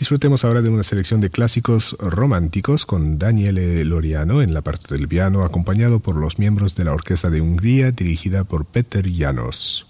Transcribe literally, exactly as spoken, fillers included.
Disfrutemos ahora de una selección de clásicos románticos con Daniele Loriano en la parte del piano, acompañado por los miembros de la Orquesta de Hungría dirigida por Peter János.